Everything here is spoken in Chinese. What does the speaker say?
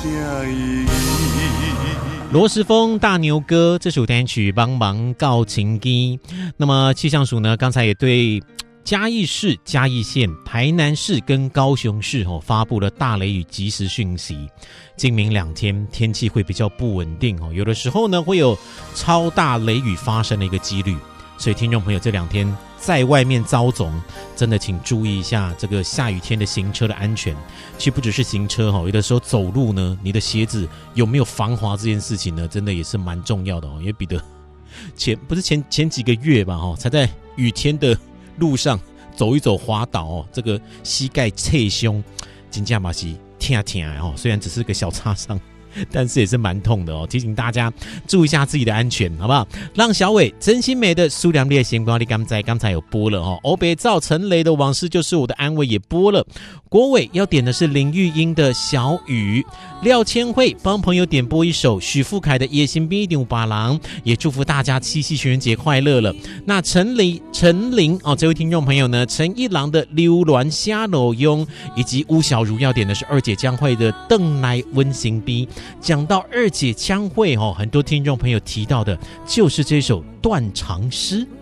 罗时丰大牛哥这首单曲帮忙告情机。那么气象署呢，刚才也对嘉义市、嘉义县、台南市跟高雄市发布了大雷雨即时讯息。今明2天天气会比较不稳定有的时候呢会有超大雷雨发生的一个几率，所以听众朋友这2天在外面遭总，真的请注意一下这个下雨天的行车的安全。其实不只是行车有的时候走路呢，你的鞋子有没有防滑这件事情呢，真的也是蛮重要的因为彼得前几个月吧才在雨天的路上走一走滑倒这个膝盖侧胸真的是痛痛虽然只是个小擦伤，但是也是蛮痛的提醒大家注意一下自己的安全，好不好？让小伟真心美的苏良烈星光，你刚才有播了欧北造成雷的往事就是我的安慰也播了。国伟要点的是林玉英的小雨，廖千惠帮朋友点播一首许富凯的野心必定把郎，也祝福大家七夕情人节快乐了。那陈琳这位听众朋友呢，陈一郎的溜鸾虾肉庸，以及巫小如要点的是二姐江蕙的邓来温馨逼。讲到二姐江蕙很多听众朋友提到的就是这首断肠诗。